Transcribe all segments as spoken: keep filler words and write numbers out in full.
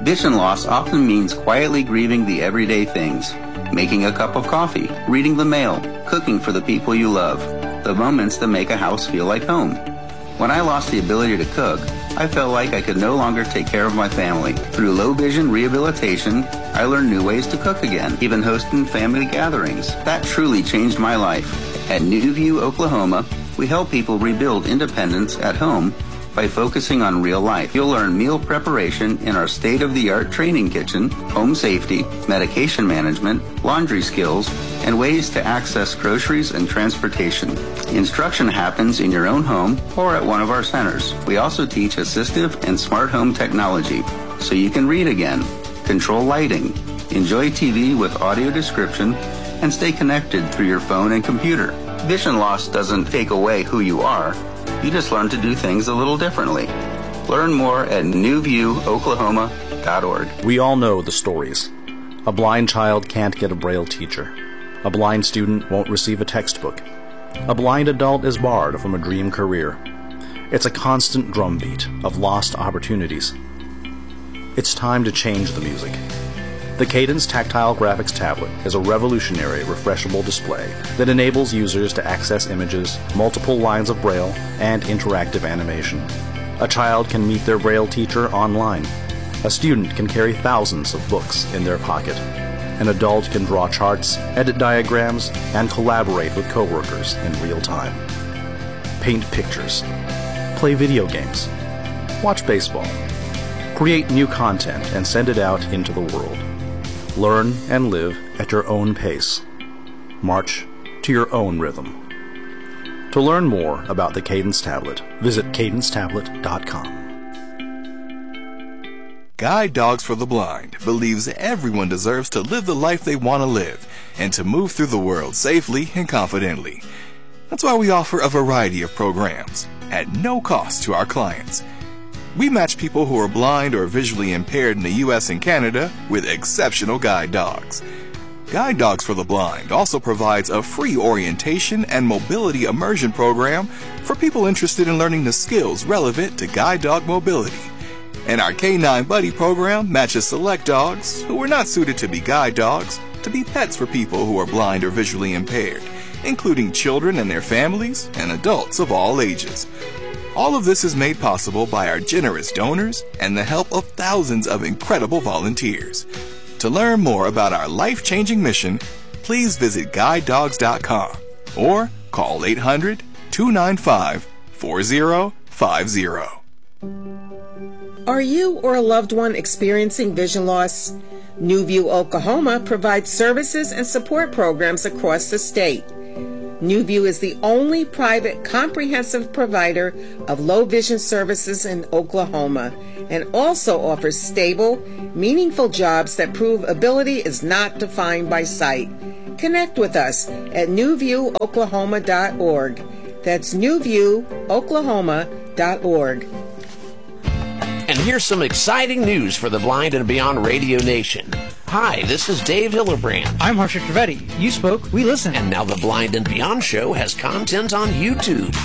Vision loss often means quietly grieving the everyday things. Making a cup of coffee, reading the mail, cooking for the people you love. The moments that make a house feel like home. When I lost the ability to cook, I felt like I could no longer take care of my family. Through low vision rehabilitation, I learned new ways to cook again, even hosting family gatherings. That truly changed my life. At New View, Oklahoma, we help people rebuild independence at home by focusing on real life. You'll learn meal preparation in our state-of-the-art training kitchen, home safety, medication management, laundry skills, and ways to access groceries and transportation. Instruction happens in your own home or at one of our centers. We also teach assistive and smart home technology, so you can read again, control lighting, enjoy T V with audio description, and stay connected through your phone and computer. Vision loss doesn't take away who you are. You just learn to do things a little differently. Learn more at new view oklahoma dot org. We all know the stories. A blind child can't get a Braille teacher. A blind student won't receive a textbook. A blind adult is barred from a dream career. It's a constant drumbeat of lost opportunities. It's time to change the music. The Cadence Tactile Graphics Tablet is a revolutionary refreshable display that enables users to access images, multiple lines of Braille, and interactive animation. A child can meet their Braille teacher online. A student can carry thousands of books in their pocket. An adult can draw charts, edit diagrams, and collaborate with coworkers in real time. Paint pictures. Play video games. Watch baseball. Create new content and send it out into the world. Learn and live at your own pace. March to your own rhythm. To learn more about the Cadence Tablet, visit cadence tablet dot com. Guide Dogs for the Blind believes everyone deserves to live the life they want to live and to move through the world safely and confidently. That's why we offer a variety of programs at no cost to our clients. We match people who are blind or visually impaired in the U S and Canada with exceptional guide dogs. Guide Dogs for the Blind also provides a free orientation and mobility immersion program for people interested in learning the skills relevant to guide dog mobility. And our K nine Buddy program matches select dogs who are not suited to be guide dogs to be pets for people who are blind or visually impaired, including children and their families and adults of all ages. All of this is made possible by our generous donors and the help of thousands of incredible volunteers. To learn more about our life-changing mission, please visit guide dogs dot com or call eight hundred, two nine five, four zero five zero. Are you or a loved one experiencing vision loss? New View Oklahoma provides services and support programs across the state. New View is the only private comprehensive provider of low vision services in Oklahoma and also offers stable, meaningful jobs that prove ability is not defined by sight. Connect with us at new view oklahoma dot org. That's new view oklahoma dot org. And here's some exciting news for the Blind and Beyond Radio Nation. Hi, this is Dave Hillerbrand. I'm Harsha Trivedi. You spoke, we listen. And now the Blind and Beyond show has content on YouTube.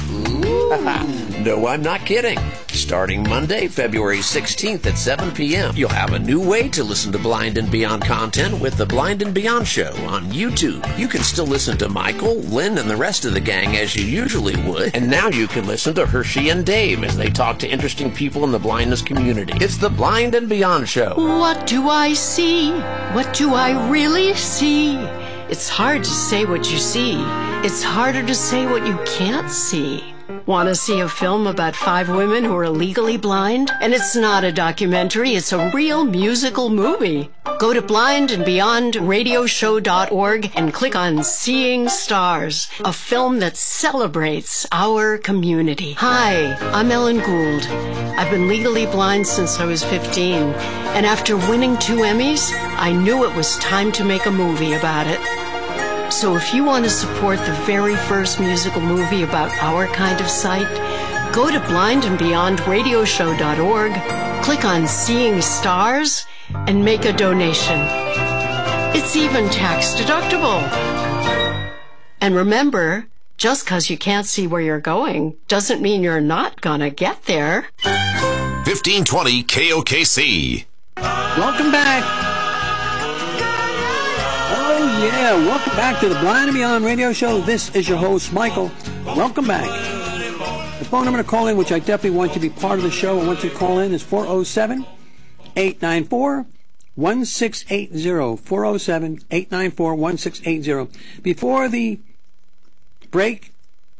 No, I'm not kidding. Starting Monday, February sixteenth at seven p.m., you'll have a new way to listen to Blind and Beyond content with the Blind and Beyond show on YouTube. You can still listen to Michael, Lynn, and the rest of the gang as you usually would. And now you can listen to Hershey and Dave as they talk to interesting people in the blindness community. It's the Blind and Beyond show. What do I see? What do I really see? It's hard to say what you see. It's harder to say what you can't see. Want to see a film about five women who are legally blind? And it's not a documentary, it's a real musical movie. Go to blind and beyond radio show dot org and click on Seeing Stars, a film that celebrates our community. Hi, I'm Ellen Gould. I've been legally blind since I was fifteen, and after winning two Emmys, I knew it was time to make a movie about it. So if you want to support the very first musical movie about our kind of sight, go to blind and beyond radio show dot org, click on Seeing Stars, and make a donation. It's even tax deductible. And remember, just because you can't see where you're going doesn't mean you're not gonna get there. fifteen twenty K O K C. Welcome back. Oh, yeah. Welcome back to the Blind and Beyond radio show. This is your host, Michael. Welcome back. The phone number to call in, which I definitely want you to be part of the show, I want you to call in, is four oh seven, eight nine four, one six eight zero. four oh seven, eight nine four, one six eight zero. Before the break,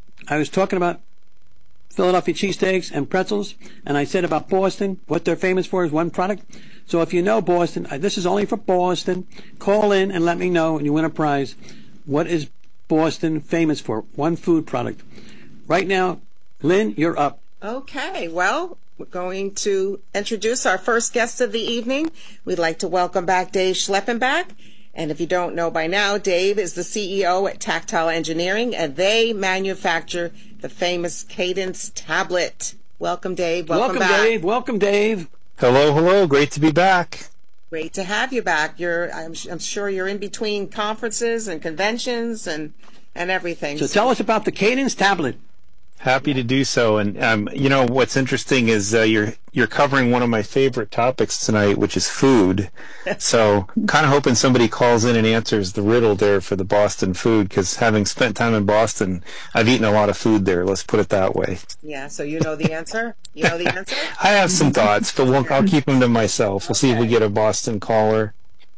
I was talking about Philadelphia cheesesteaks and pretzels, and I said about Boston, what they're famous for is one product. So if you know Boston, this is only for Boston, call in and let me know, and you win a prize. What is Boston famous for? One food product. Right now, Lynn, you're up. Okay, well, we're going to introduce our first guest of the evening. We'd like to welcome back Dave Schleppenbach. And if you don't know by now, Dave is the C E O at Tactile Engineering, and they manufacture the famous Cadence tablet. Welcome, Dave. Welcome, Welcome back. Dave. Welcome, Dave. Hello, hello. Great to be back. Great to have you back. You're, I'm, I'm sure you're in between conferences and conventions and, and everything. So tell us about the Cadence tablet. Happy to do so. And um, you know what's interesting is uh, you're you're covering one of my favorite topics tonight, which is food. So kind of hoping somebody calls in and answers the riddle there for the Boston food, because having spent time in Boston, I've eaten a lot of food there. Let's put it that way. Yeah. So you know the answer. You know the answer. I have some thoughts, but we'll, I'll keep them to myself. We'll okay. see if we get a Boston caller.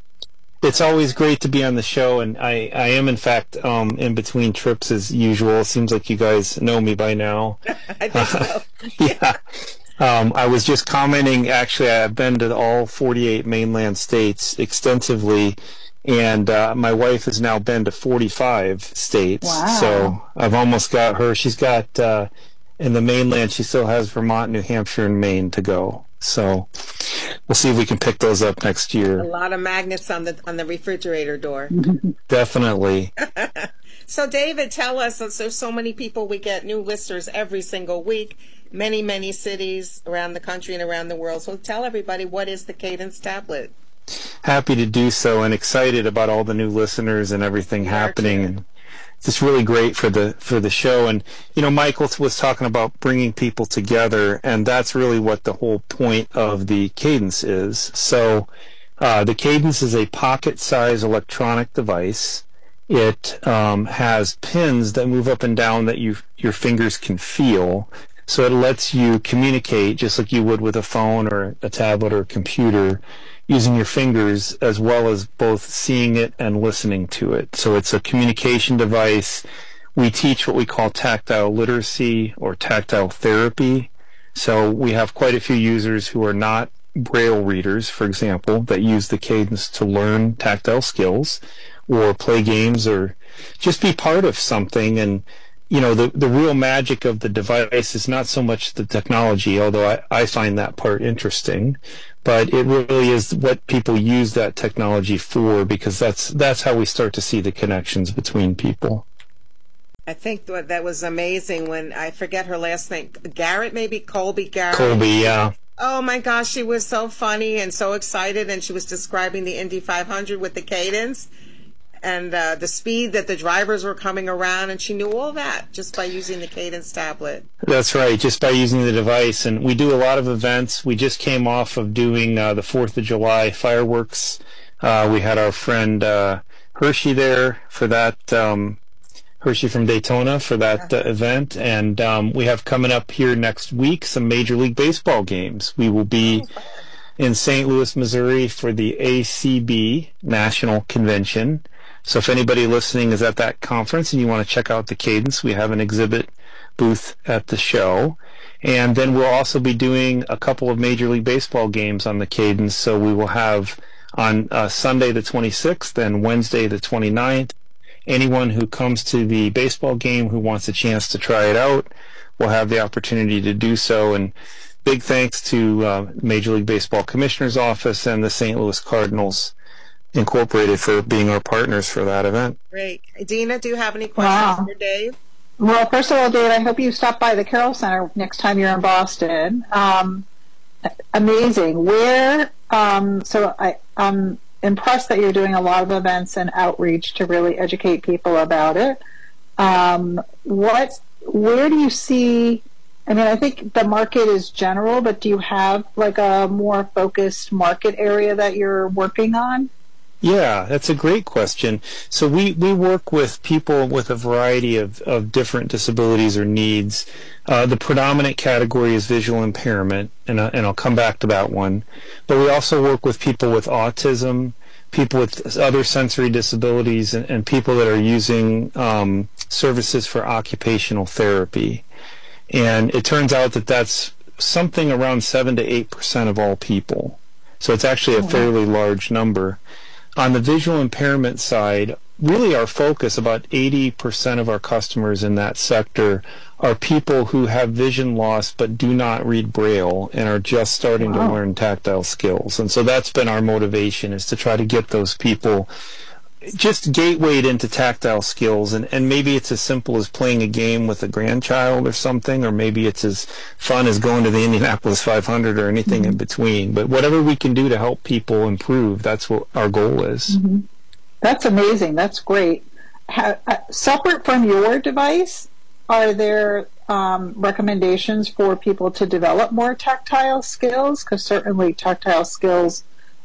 It's always great to be on the show, and I, I am, in fact, um, in between trips as usual. It seems like you guys know me by now. I think so. yeah. Um, I was just commenting, actually, I've been to all forty-eight mainland states extensively, and uh, my wife has now been to forty-five states. Wow. So I've almost got her. She's got, uh, in the mainland, she still has Vermont, New Hampshire, and Maine to go. So we'll see if we can pick those up next year. A lot of magnets on the on the refrigerator door. Definitely. So, David, tell us, there's so many people, we get new listeners every single week, many, many cities around the country and around the world. So tell everybody, what is the Cadence tablet? Happy to do so, and excited about all the new listeners and everything happening. And it's really great for the for the show. And you know, Michael was talking about bringing people together, and that's really what the whole point of the Cadence is. So uh, the Cadence is a pocket-sized electronic device. It um, has pins that move up and down that you your fingers can feel. So it lets you communicate just like you would with a phone or a tablet or a computer, using your fingers, as well as both seeing it and listening to it. So it's a communication device. We teach what we call tactile literacy or tactile therapy. So we have quite a few users who are not Braille readers, for example, that use the Cadence to learn tactile skills or play games or just be part of something. And you know, the, the real magic of the device is not so much the technology, although I, I find that part interesting, but it really is what people use that technology for, because that's that's how we start to see the connections between people. I think that that was amazing when, I forget her last name, Garrett, maybe? Colby Garrett? Colby, yeah. Oh my gosh, she was so funny and so excited, and she was describing the Indy five hundred with the Cadence and uh, the speed that the drivers were coming around, and she knew all that just by using the Cadence tablet. That's right, just by using the device. And we do a lot of events. We just came off of doing uh, the fourth of July fireworks. Uh, we had our friend uh, Hershey there for that, um, Hershey from Daytona for that uh, event. And um, we have coming up here next week some Major League Baseball games. We will be in Saint Louis, Missouri for the A C B National Convention. So if anybody listening is at that conference and you want to check out the Cadence, we have an exhibit booth at the show. And then we'll also be doing a couple of Major League Baseball games on the Cadence. So we will have on uh, Sunday the twenty-sixth and Wednesday the twenty-ninth. Anyone who comes to the baseball game who wants a chance to try it out will have the opportunity to do so. And big thanks to uh, Major League Baseball Commissioner's Office and the Saint Louis Cardinals Incorporated for being our partners for that event. Great. Dina, do you have any questions Wow. for Dave? Well, first of all, Dave, I hope you stop by the Carroll Center next time you're in Boston. Um, amazing. Where, um, so I, I'm impressed that you're doing a lot of events and outreach to really educate people about it. Um, what, where do you see I mean, I think the market is general, but do you have like a more focused market area that you're working on? Yeah, that's a great question. So we, we work with people with a variety of, of different disabilities or needs. Uh, the predominant category is visual impairment, and, uh, and I'll come back to that one. But we also work with people with autism, people with other sensory disabilities, and, and people that are using um, services for occupational therapy. And it turns out that that's something around seven to eight percent of all people. So it's actually a fairly large number. On the visual impairment side, really our focus, about eighty percent of our customers in that sector are people who have vision loss but do not read Braille and are just starting wow. to learn tactile skills. And so that's been our motivation, is to try to get those people just gatewayed into tactile skills. And, and maybe it's as simple as playing a game with a grandchild or something, or maybe it's as fun as going to the Indianapolis five hundred or anything mm-hmm. in between. But whatever we can do to help people improve, that's what our goal is. Mm-hmm. That's amazing. That's great. How, uh, separate from your device, are there um, recommendations for people to develop more tactile skills? Because certainly tactile skills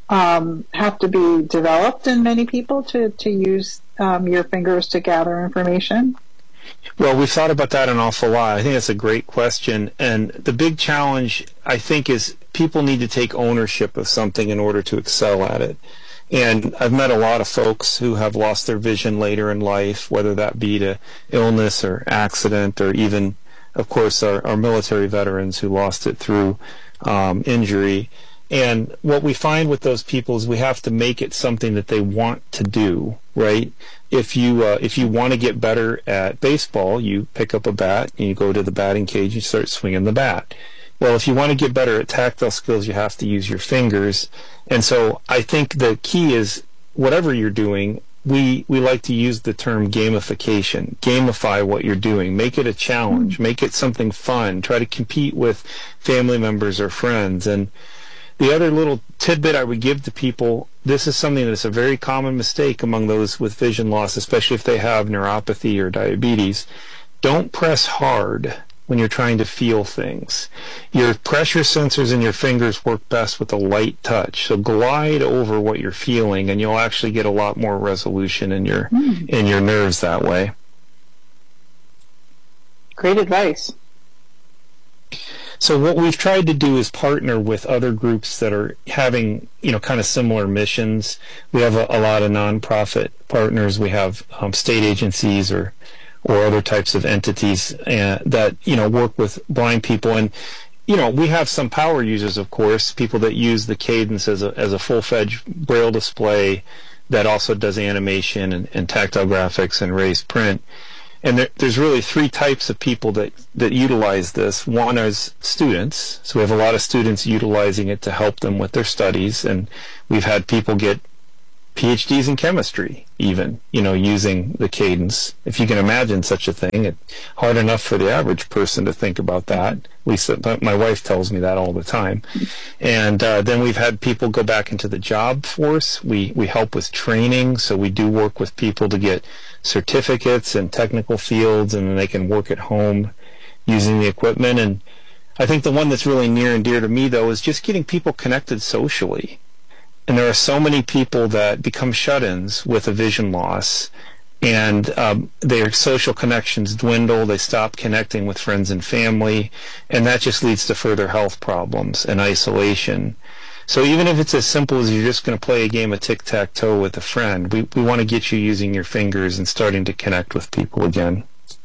um, have to be developed in many people to, to use um, your fingers to gather information. Well, we've thought about that an awful lot. I think that's a great question. And the big challenge, I think, is people need to take ownership of something in order to excel at it. And I've met a lot of folks who have lost their vision later in life, whether that be to illness or accident, or even, of course, our, our military veterans who lost it through um, injury. And what we find with those people is we have to make it something that they want to do, right? If you uh, if you want to get better at baseball, you pick up a bat and you go to the batting cage and you start swinging the bat. Well, if you want to get better at tactile skills, you have to use your fingers. And so I think the key is, whatever you're doing, we, we like to use the term gamification. Gamify what you're doing. Make it a challenge. Mm-hmm. Make it something fun. Try to compete with family members or friends. And the other little tidbit I would give to people, this is something that's a very common mistake among those with vision loss, especially if they have neuropathy or diabetes. Don't press hard when you're trying to feel things. Your pressure sensors in your fingers work best with a light touch. So glide over what you're feeling, and you'll actually get a lot more resolution in your mm. in your nerves that way. Great advice. So what we've tried to do is partner with other groups that are having, you know, kind of similar missions. We have a, a lot of nonprofit partners. We have um, state agencies or or other types of entities uh, that, you know, work with blind people. And, you know, we have some power users, of course, people that use the Cadence as a, as a full-fledged Braille display that also does animation and, and tactile graphics and raised print. And there, there's really three types of people that, that utilize this. One is students. So we have a lot of students utilizing it to help them with their studies. And we've had people get P H Ds in chemistry, even, you know, using the Cadence. If you can imagine such a thing, it's hard enough for the average person to think about that. At least my wife tells me that all the time. And uh, then we've had people go back into the job force. We, we help with training, so we do work with people to get certificates in technical fields, and then they can work at home using the equipment. And I think the one that's really near and dear to me, though, is just getting people connected socially. And there are so many people that become shut-ins with a vision loss, and um, their social connections dwindle. They stop connecting with friends and family, and that just leads to further health problems and isolation. So even if it's as simple as you're just going to play a game of tic-tac-toe with a friend, we, we want to get you using your fingers and starting to connect with people again.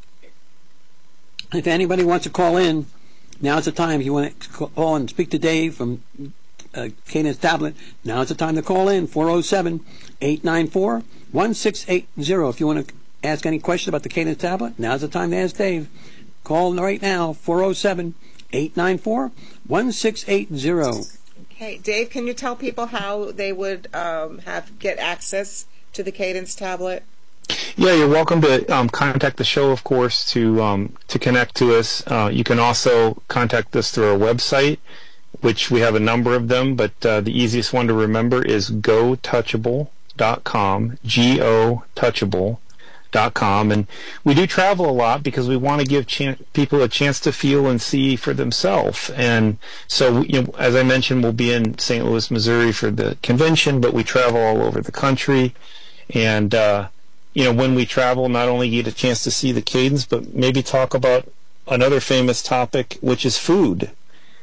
If anybody wants to call in, now's the time. If you want to call and speak to Dave from Uh, Cadence Tablet, now's the time to call in, four oh seven, eight nine four, one six eight zero. If you want to ask any questions about the Cadence Tablet, now's the time to ask Dave. Call right now, four oh seven, eight nine four, one six eight zero. Okay, Dave, can you tell people how they would um, have get access to the Cadence Tablet? Yeah, you're welcome to um, contact the show, of course, to um, to connect to us. Uh, you can also contact us through our website, which we have a number of them, but uh, the easiest one to remember is go touchable dot com, G O touchable dot com, and we do travel a lot because we want to give chan- people a chance to feel and see for themselves. And so, you know, as I mentioned, we'll be in Saint Louis, Missouri for the convention, but we travel all over the country. And uh, you know, when we travel, not only get a chance to see the Cadence, but maybe talk about another famous topic, which is food.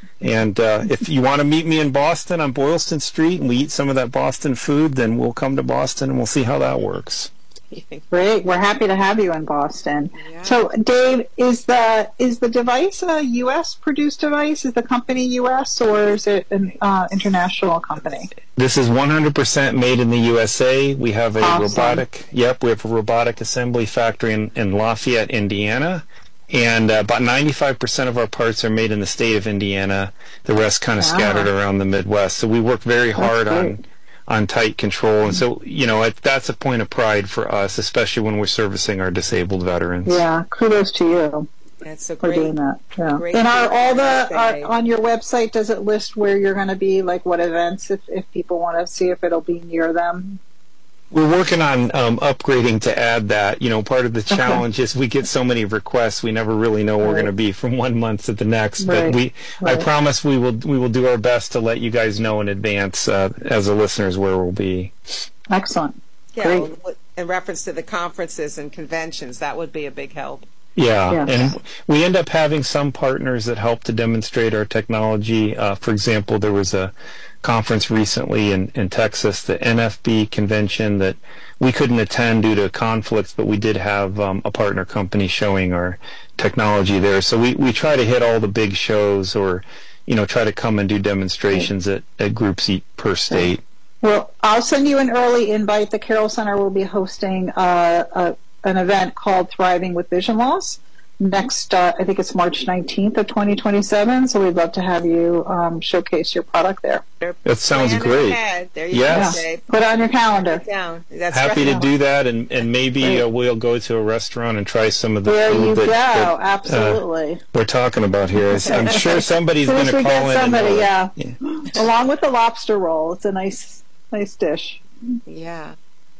And uh, if you want to meet me in Boston on Boylston Street and we eat some of that Boston food, then we'll come to Boston and we'll see how that works. Great. We're happy to have you in Boston. Yeah. So, Dave, is the is the device a U S produced device? Is the company U S or is it an uh, international company? This is one hundred percent made in the U S A. We have a awesome. robotic, yep, we have a robotic assembly factory in, in Lafayette, Indiana. And uh, about ninety-five percent of our parts are made in the state of Indiana. The rest kind of wow. scattered around the Midwest. So we work very hard on on tight control. And so, you know, it, that's a point of pride for us, especially when we're servicing our disabled veterans. Yeah, kudos to you. That's a for great, doing that. Yeah. Great and are all the are, on your website? Does it list where you're going to be? Like what events? If if people want to see if it'll be near them. We're working on um, upgrading to add that. You know, part of the challenge is we get so many requests, we never really know where right. we're going to be from one month to the next. Right. But we, right. I promise we will we will do our best to let you guys know in advance uh, as the listeners where we'll be. Excellent. Yeah, Great. In reference to the conferences and conventions, that would be a big help. Yeah, yes. and we end up having some partners that help to demonstrate our technology. Uh, for example, there was a conference recently in, in Texas, the N F B convention, that we couldn't attend due to conflicts, but we did have um, a partner company showing our technology there. So we, we try to hit all the big shows, or, you know, try to come and do demonstrations at, at groups per state. Well, I'll send you an early invite. The Carroll Center will be hosting uh, a, an event called Thriving with Vision Loss next, uh, I think it's March nineteenth of twenty twenty-seven, so we'd love to have you um, showcase your product there. That sounds Plan great. Ahead. There you yes. go, Dave. Put it on your calendar. Down. That's Happy right. to do that, and, and maybe uh, we'll go to a restaurant and try some of the there food you that, go. that Absolutely. Uh, we're talking about here. I'm sure somebody's going to call get in. Somebody, and, yeah. yeah. Along with the lobster roll. It's a nice, nice dish. Yeah.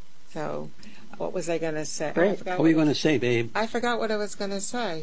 So, what was I going to say? Great. What were you going to say, babe? I forgot what I was going to say.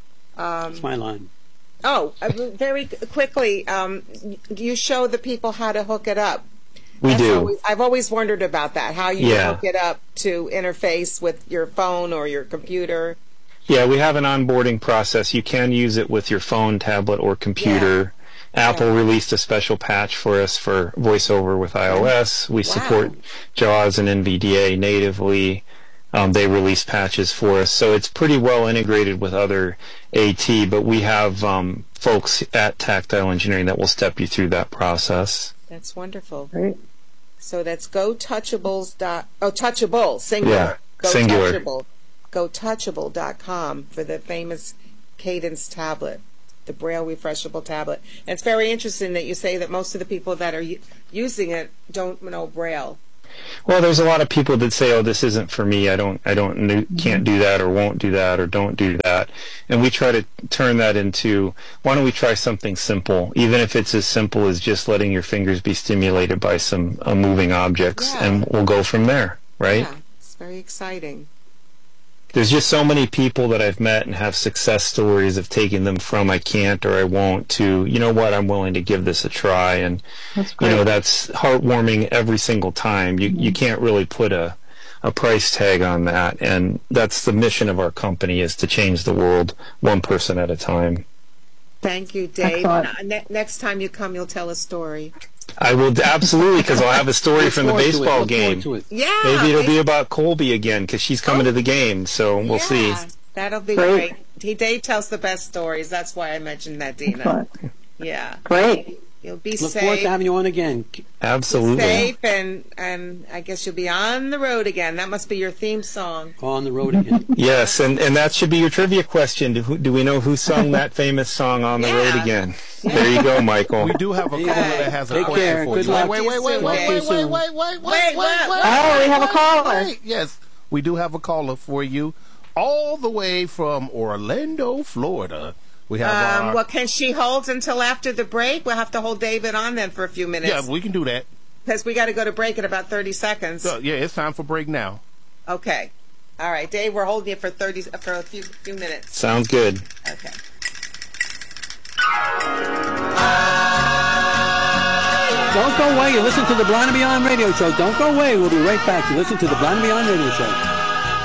Um, That's my line. Oh, uh, very quickly, um, you show the people how to hook it up. We That's do. Always, I've always wondered about that, how you yeah. hook it up to interface with your phone or your computer. Yeah, we have an onboarding process. You can use it with your phone, tablet, or computer. Yeah. Apple yeah. released a special patch for us for VoiceOver with iOS. We wow. support JAWS and N V D A natively. Um, they release patches for us, so it's pretty well integrated with other AT, but we have um, folks at Tactile Engineering that will step you through that process. That's wonderful. Great. So that's go touchables dot oh touchable singular yeah, go singular touchable go touchable dot com for the famous Cadence tablet, the Braille refreshable tablet. And it's very interesting that you say that most of the people that are u- using it don't know Braille. Well, there's a lot of people that say, "Oh, this isn't for me. I don't, I don't, kn- can't do that, or won't do that, or don't do that." And we try to turn that into, why don't we try something simple, even if it's as simple as just letting your fingers be stimulated by some uh, moving objects, yeah. and we'll go from there, right? Yeah, it's very exciting. There's just so many people that I've met and have success stories of taking them from I can't or I won't to, you know what, I'm willing to give this a try. And, you know, that's heartwarming every single time. You, mm-hmm. you can't really put a, a price tag on that. And that's the mission of our company, is to change the world one person at a time. Thank you, Dave. Ne- next time you come, you'll tell a story. I will, absolutely, because I'll have a story from the baseball game. Yeah, maybe it'll be about Colby again, because she's coming oh. to the game, so we'll yeah, see. That'll be great. great. He, Dave tells the best stories. That's why I mentioned that, Dina. Yeah. Great. You'll be Look safe. Look forward to having you on again. Absolutely. Be safe, and, and I guess you'll be on the road again. That must be your theme song. On the road again. Yes, and, and that should be your trivia question. Do, who, do we know who sung that famous song, On the yeah. Road Again? Yeah. There you go, Michael. We do have a caller that has a Take question care. for Good you. luck. Wait, wait, wait, wait, wait, wait, wait, wait, wait, wait, wait, wait. Oh, we have a caller. Yes, we do have a caller for you, all the way from Orlando, Florida. We have um, our... Well, can she hold until after the break? We'll have to hold David on then for a few minutes. Yeah, we can do that. Because we got to go to break in about thirty seconds. So, yeah, it's time for break now. Okay. All right, Dave, we're holding you for thirty for a few few minutes. Sounds good. Okay. Don't go away. You listen to the Blind and Beyond radio show. Don't go away. We'll be right back. You listen to the Blind and Beyond radio show.